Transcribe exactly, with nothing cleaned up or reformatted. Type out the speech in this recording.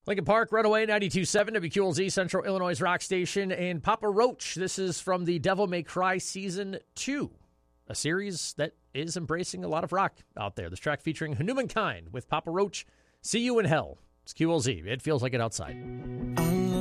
Lincoln Park, Runaway, ninety-two point seven, W Q L Z, Central Illinois Rock Station, and Papa Roach. This is from the Devil May Cry Season two, a series that is embracing a lot of rock out there. This track featuring Humankind with Papa Roach, See You in Hell. It's Q L Z. It feels like it outside.